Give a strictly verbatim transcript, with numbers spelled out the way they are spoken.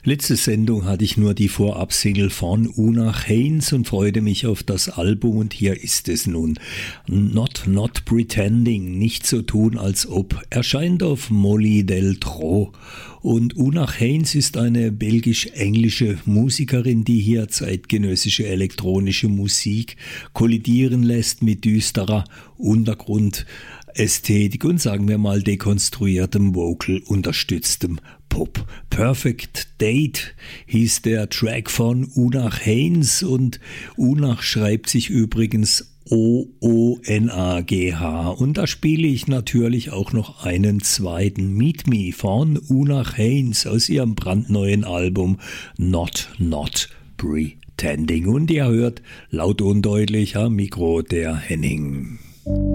Letzte Sendung hatte ich nur die Vorab-Single von Unnach Haynes und freute mich auf das Album und hier ist es nun. Not Not Pretending, nicht so tun als ob, erscheint auf Molly Deltro. Und Unnach Haynes ist eine belgisch-englische Musikerin, die hier zeitgenössische elektronische Musik kollidieren lässt mit düsterer Untergrundästhetik und sagen wir mal dekonstruiertem Vocal unterstütztem Pop. Perfect Date hieß der Track von Unnach Haynes und Unnach schreibt sich übrigens O O N A G H und da spiele ich natürlich auch noch einen zweiten Meet Me von Unnach Haynes aus ihrem brandneuen Album Not Not Pretending und ihr hört laut und deutlich am Mikro der Henning.